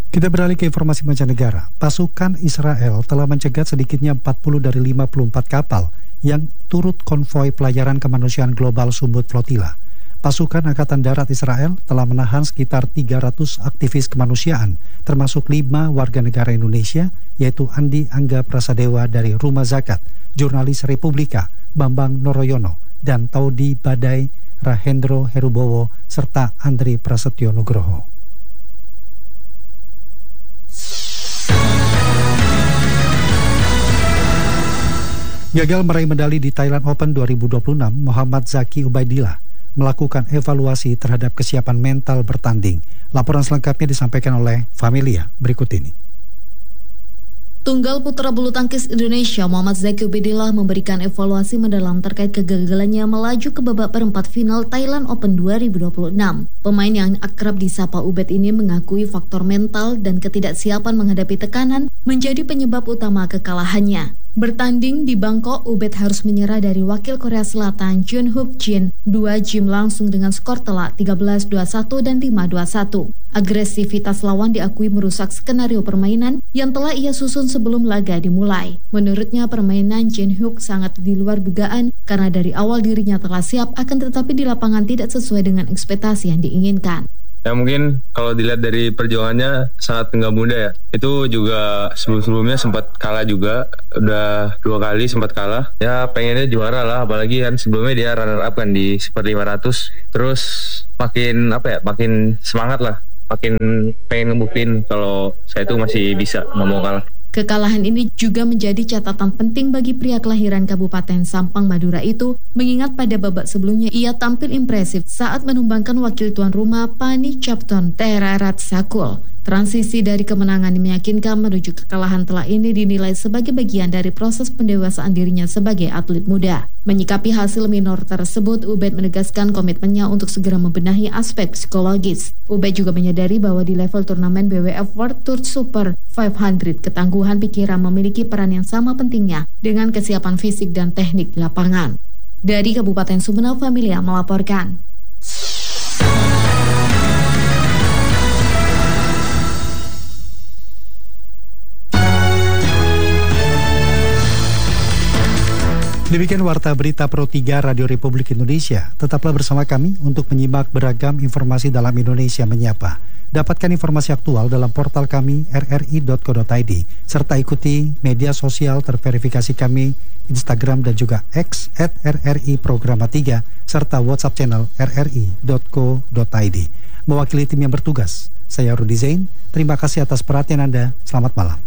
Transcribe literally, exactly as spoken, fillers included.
Kita beralih ke informasi mancanegara. Pasukan Israel telah mencegat sedikitnya empat puluh dari lima puluh empat kapal yang turut konvoi pelayaran kemanusiaan global Sumut Flotilla. Pasukan Angkatan Darat Israel telah menahan sekitar tiga ratus aktivis kemanusiaan, termasuk lima warga negara Indonesia, yaitu Andi Angga Prasadewa dari Rumah Zakat, jurnalis Republika Bambang Noroyono, dan Taudi Badai Rahendro Herubowo, serta Andri Prasetyo Nugroho. Gagal meraih medali di Thailand Open dua ribu dua puluh enam, Muhammad Zaki Ubaidillah melakukan evaluasi terhadap kesiapan mental bertanding. Laporan selengkapnya disampaikan oleh Familia berikut ini. Tunggal putra bulu tangkis Indonesia Muhammad Zaki Ubaidillah memberikan evaluasi mendalam terkait kegagalannya melaju ke babak perempat final Thailand Open dua ribu dua puluh enam. Pemain yang akrab disapa Ubed ini mengakui faktor mental dan ketidaksiapan menghadapi tekanan menjadi penyebab utama kekalahannya. Bertanding di Bangkok, Ubed harus menyerah dari wakil Korea Selatan Jun Hook Jin dua game langsung dengan skor telak tiga belas dua puluh satu dan lima dua puluh satu. Agresivitas lawan diakui merusak skenario permainan yang telah ia susun sebelum laga dimulai. Menurutnya permainan Jin Hook sangat di luar dugaan karena dari awal dirinya telah siap, akan tetapi di lapangan tidak sesuai dengan ekspektasi yang diinginkan. Ya mungkin kalau dilihat dari perjuangannya sangat nggak mudah ya. Itu juga sebelum-sebelumnya sempat kalah juga, udah dua kali sempat kalah. Ya pengennya juara lah, apalagi kan sebelumnya dia runner up kan di Super lima ratus. Terus makin apa ya, makin semangat lah, makin pengen ngebuktiin kalau saya itu masih bisa, nggak mau kalah. Kekalahan ini juga menjadi catatan penting bagi pria kelahiran Kabupaten Sampang, Madura itu, mengingat pada babak sebelumnya ia tampil impresif saat menumbangkan wakil tuan rumah Pani Chapton Terarat Sakul. Transisi dari kemenangan yang meyakinkan menuju kekalahan telak ini dinilai sebagai bagian dari proses pendewasaan dirinya sebagai atlet muda. Menyikapi hasil minor tersebut, Ubed menegaskan komitmennya untuk segera membenahi aspek psikologis. Ubed juga menyadari bahwa di level turnamen B W F World Tour Super lima ratus, ketangguhan pikiran memiliki peran yang sama pentingnya dengan kesiapan fisik dan teknik di lapangan. Dari Kabupaten Sumedang, Familia melaporkan. Demikian Warta Berita Pro tiga Radio Republik Indonesia. Tetaplah bersama kami untuk menyimak beragam informasi dalam Indonesia Menyapa. Dapatkan informasi aktual dalam portal kami r r i dot co dot i d, serta ikuti media sosial terverifikasi kami, Instagram dan juga X at r r i programa tiga, serta WhatsApp channel r r i dot co dot i d. Mewakili tim yang bertugas, saya Rudi Zain. Terima kasih atas perhatian Anda. Selamat malam.